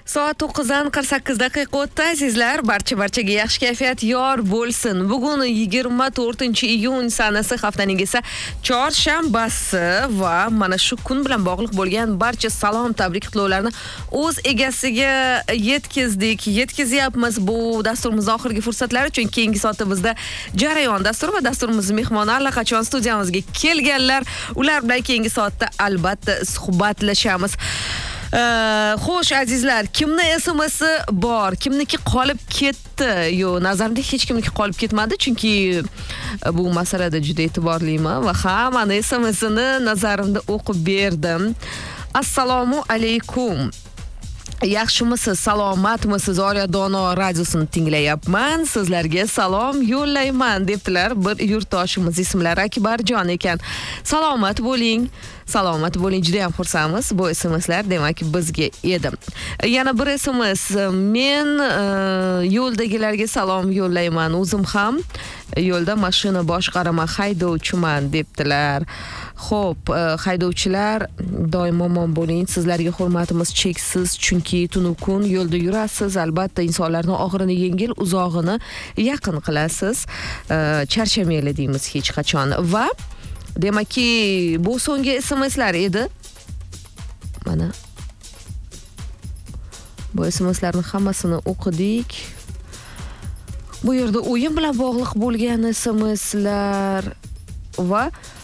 Soat 9:48 o'tdi azizlar. Barchaga yaxshi kayfiyat yor bo'lsin. Bugun 24-iyun sanasi, haftaning esa chorshanbasi va mana shu kun bilan bog'liq bo'lgan barcha salom, tabrik qutlovlarni o'z egasiga yetkazyapmiz. Bu dasturimiz oxirgi fursatlari, chunki keyingi soatda bizda jarayon dastur va dasturimiz mehmoni allaqachon studiyamizga kelganlar. Ular bilan keyingi soatda albatta suhbatlashamiz. Xo'sh azizlar, kimni SMS'i bor, kimniki qolib ketdi? Yo'q, nazarimda hech kimniki qolib ketmadi, chunki bu masalada juda e'tiborliman va hammani SMS'ini nazarimda o'qib berdim. Assalomu alaykum. Yaxshimisiz, salomatmisiz? Orya Dono radiosini tinglayapman. Sizlarga salom yo'llayman debdilar. Bir yurtdoshimiz, ismlari Akbarjon ekan. Salomat bo'ling. Salomat bo'ling, juda ham xursandmiz. Bu SMS'lar demak bizga edi. Yana bir SMS, men yo'ldagilarga salom yo'llayman. O'zim ham yo'lda mashina boshqaraman, haydovchiman debdilar. Xo'p, haydovchilar doimo omon bo'ling. Sizlarga hurmatimiz cheksiz, chunki tunu kun yo'lda yurasiz. Albatta insonlarning og'irini yengil, uzog'ini yaqin qilasiz. Charchamanglar deymiz hech qachon. Va demakki bu so'nggi SMS'lar edi. Mana bu SMS'larning hammasini o'qidik. Bu yerda o'yin bilan bog'liq bo'lgan SMS'lar va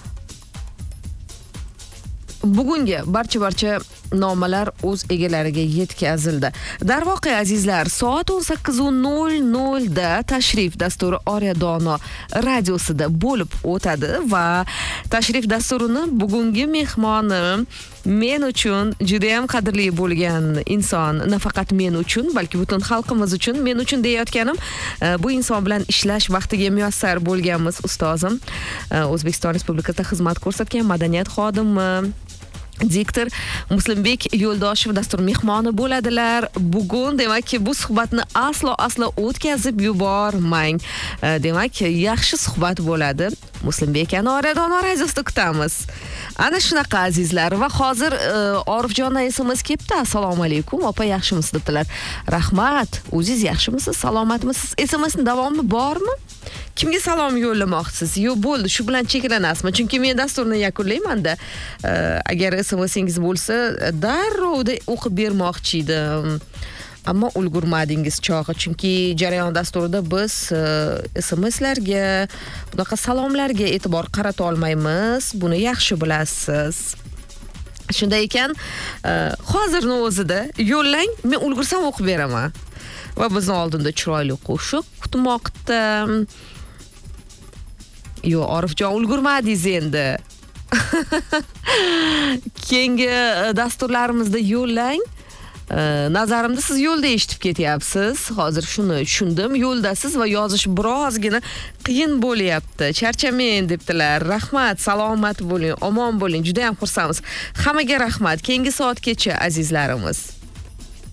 bugungi barcha nomalar o'z egalariga yetkazildi. Darvoqe azizlar, soat 18:00 da tashrif dasturi Orya Dono radiosida bo'lib o'tadi va tashrif dasturini bugungi mehmonim men uchun juda ham qadrli bo'lgan inson, nafaqat men uchun, balki butun xalqimiz uchun. Men uchun deyotganim, bu inson bilan ishlash vaqtiga muyassar bo'lganmiz ustozim. O'zbekiston Respublikasida xizmat ko'rsatgan madaniyat xodimi diktor Muslimbek Yo'ldoshev dastur mehmoni bo'ladilar. Bugun demakki bu suhbatni aslo o'tkazib yubormang. Demak, yaxshi suhbat bo'ladi. Muslimbek aka Orya Dono radiosida kutamiz. Ana shunaqa azizlar. Va hozir Orifjondan SMS kelibdi. Assalomu alaykum, opa yaxshimisiz debdilar. Rahmat. O'zingiz yaxshimisiz? Salomatmisiz? SMSning davomi bormi? Kimga salom yo'llamoqchisiz? Yo'q, bo'ldi, shu bilan cheklanasizmi? Chunki men dasturni yakunlayman-da. Agar SMSingiz bo'lsa, darrovda o'qib bermoqchi edim. Ammo ulgurmadingiz chog'i, chunki jarayon dasturida biz SMSlarga, bunaqa salomlarga e'tibor qarata olmaymiz. Buni yaxshi bilasiz. Shunday ekan, hozirning o'zida yo'llang, men ulgursam o'qib beraman. Va bizning oldinda chiroyli qo'shiq kutmoqda. Yo'q, Orifjon, ulgurmadingiz endi. Keyingi dasturlarimizda yo'llang. Nazarimda siz yo'lda eshitib ketyapsiz. Hozir shuni tushundim. Yo'ldasiz va yozish birozgina qiyin bo'lyapti. Charchamang debdilar. Rahmat, salomat bo'ling, omon bo'ling. Juda ham xursandmiz. Hammaga rahmat. Keyingi soatgacha azizlarimiz.